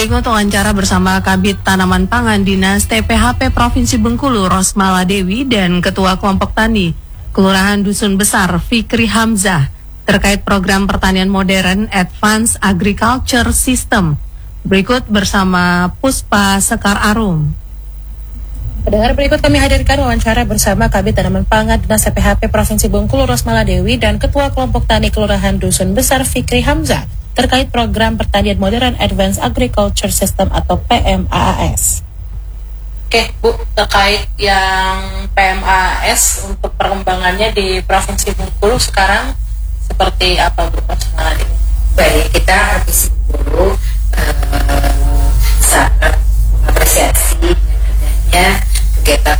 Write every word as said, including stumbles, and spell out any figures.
Berikut wawancara bersama Kabid Tanaman Pangan Dinas T P H P Provinsi Bengkulu Rosmala Dewi dan Ketua Kelompok Tani Kelurahan Dusun Besar Fikri Hamzah terkait program pertanian modern Advanced Agriculture System. Berikut bersama Puspa Sekar Arum. Pendengar, berikut kami hadirkan wawancara bersama Kabid Tanaman Pangan Dinas T P H P Provinsi Bengkulu Rosmala Dewi dan Ketua Kelompok Tani Kelurahan Dusun Besar Fikri Hamzah terkait program pertanian modern Advanced Agriculture System atau P M A A S. Oke Bu, terkait yang P M A A S untuk perkembangannya di Provinsi Bengkulu sekarang seperti apa Bu? Baik, kita Provinsi Bengkulu uh, sangat mengapresiasi adanya kegiatan